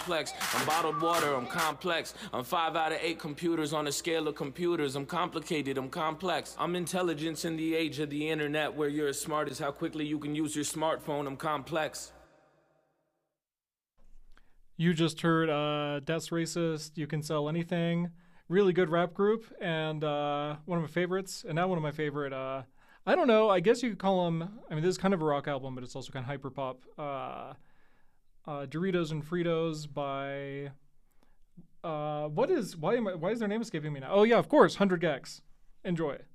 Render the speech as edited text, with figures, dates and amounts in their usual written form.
complex. I'm bottled water, I'm complex. I'm 5 out of 8 computers on a scale of computers. I'm complicated, I'm complex. I'm intelligence in the age of the internet, where you're as smart as how quickly you can use your smartphone. I'm complex. You just heard That's Racist, You Can Sell Anything. Really good rap group, and one of my favorites, and now one of my favorite, I don't know, I guess you could call them, I mean, this is kind of a rock album, but it's also kind of hyper pop. Doritos and Fritos by, why is their name escaping me now? Oh yeah, of course, 100 Gex. Enjoy.